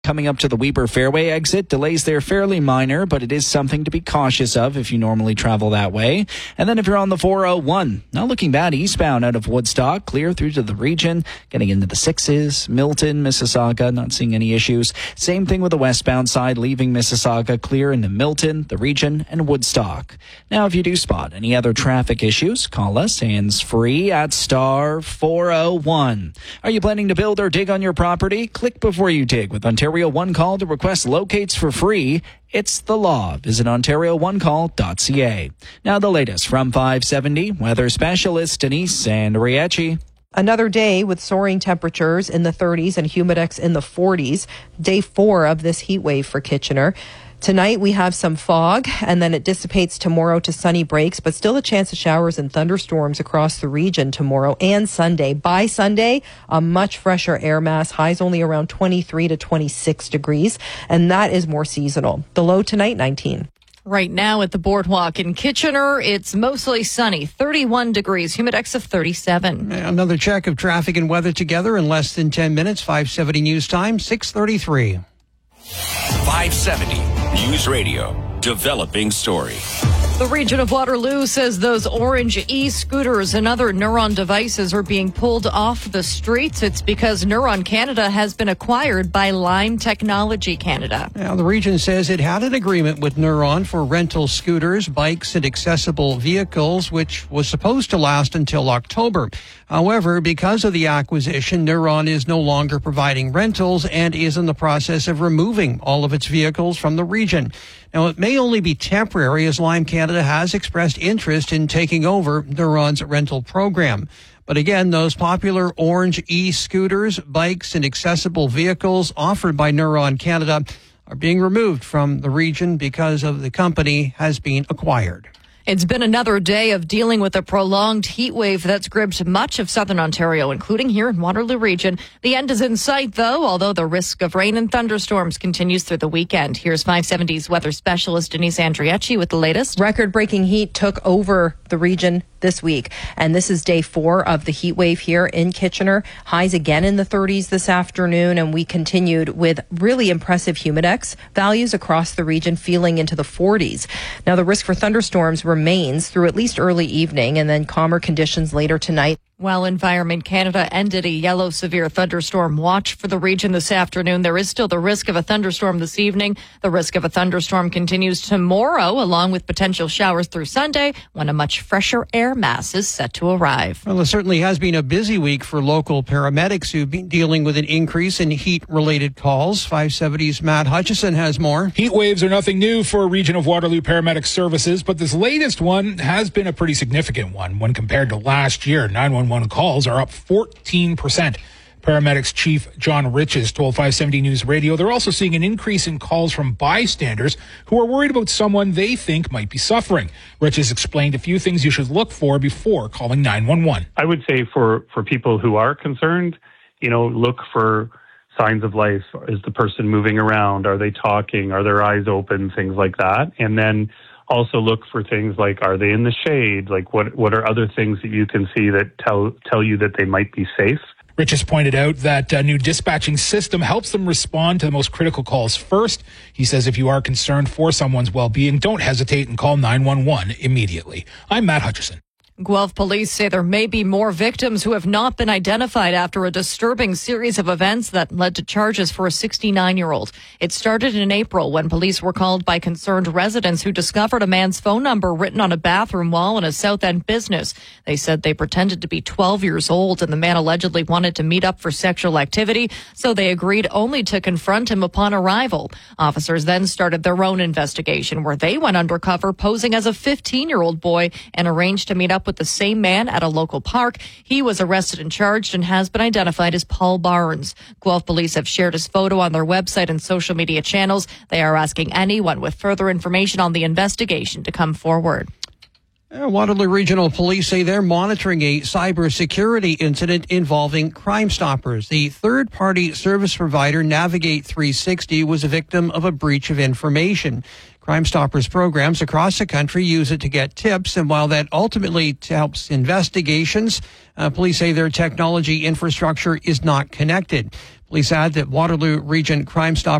Coming up to the Weber Fairway exit, delays there fairly minor, but it is something to be cautious of if you normally travel that way. And then if you're on the 401, not looking bad eastbound out of Woodstock, clear through to the region, getting into the 6s, Milton, Mississauga, not seeing any issues. Same thing with the westbound side, leaving Mississauga, clear into Milton, the region, and Woodstock. Now, if you do spot any other traffic issues, call us hands-free at star 401. Are you planning to build or dig on your property? Click before you dig with Ontario One Call to request locates for free. It's the law. Visit OntarioOneCall.ca. Now the latest from 570 weather specialist Denise Andriecci. Another day with soaring temperatures in the 30s and humidex in the 40s. Day 4 of this heat wave for Kitchener. Tonight we have some fog, and then it dissipates tomorrow to sunny breaks, but still a chance of showers and thunderstorms across the region tomorrow and Sunday. By Sunday, a much fresher air mass, highs only around 23 to 26 degrees, and that is more seasonal. The low tonight, 19. Right now at the Boardwalk in Kitchener, it's mostly sunny, 31 degrees, humidex of 37. Another check of traffic and weather together in less than 10 minutes. 570 News Time, 6:33. 570 News Radio, developing story. The region of Waterloo says those orange e-scooters and other Neuron devices are being pulled off the streets. It's because Neuron Canada has been acquired by Lime Technology Canada. Now, the region says it had an agreement with Neuron for rental scooters, bikes, and accessible vehicles, which was supposed to last until October. However, because of the acquisition, Neuron is no longer providing rentals and is in the process of removing all of its vehicles from the region. Now, it may only be temporary, as Lime Canada has expressed interest in taking over Neuron's rental program. But again, those popular orange e-scooters, bikes, and accessible vehicles offered by Neuron Canada are being removed from the region because of the company has been acquired. It's been another day of dealing with a prolonged heat wave that's gripped much of southern Ontario, including here in Waterloo region. The end is in sight, though, although the risk of rain and thunderstorms continues through the weekend. Here's 570's weather specialist Denise Andriecci with the latest. Record-breaking heat took over the region this week, and this is day 4 of the heat wave here in Kitchener. Highs again in the 30s this afternoon, and we continued with really impressive humidex values across the region, feeling into the 40s. Now, the risk for thunderstorms remains through at least early evening, and then calmer conditions later tonight. While Environment Canada ended a yellow severe thunderstorm watch for the region this afternoon, there is still the risk of a thunderstorm this evening. The risk of a thunderstorm continues tomorrow, along with potential showers through Sunday, when a much fresher air mass is set to arrive. Well, it certainly has been a busy week for local paramedics who've been dealing with an increase in heat-related calls. 570's Matt Hutchison has more. Heat waves are nothing new for a region of Waterloo paramedic services, but this latest one has been a pretty significant one when compared to last year. 911 calls are up 14%. Paramedics Chief John Riches told 570 News Radio they're also seeing an increase in calls from bystanders who are worried about someone they think might be suffering. Riches explained a few things you should look for before calling 911. I would say for people who are concerned, look for signs of life. Is the person moving around? Are they talking? Are their eyes open? Things like that. And then also look for things like, are they in the shade? Like what are other things that you can see that tell you that they might be safe? Riches pointed out that a new dispatching system helps them respond to the most critical calls first. He says if you are concerned for someone's well-being, don't hesitate and call 911 immediately. I'm Matt Hutchison. Guelph police say there may be more victims who have not been identified after a disturbing series of events that led to charges for a 69-year-old. It started in April when police were called by concerned residents who discovered a man's phone number written on a bathroom wall in a South End business. They said they pretended to be 12 years old and the man allegedly wanted to meet up for sexual activity, so they agreed only to confront him upon arrival. Officers then started their own investigation where they went undercover posing as a 15-year-old boy and arranged to meet up with the same man at a local park. He was arrested and charged and has been identified as Paul Barnes. Guelph police have shared his photo on their website and social media channels. They are asking anyone with further information on the investigation to come forward. Waterloo Regional Police say they're monitoring a cybersecurity incident involving Crime Stoppers. The third-party service provider Navigate 360 was a victim of a breach of information. Crime Stoppers programs across the country use it to get tips, and while that ultimately helps investigations, police say their technology infrastructure is not connected. Police add that Waterloo Region Crime Stop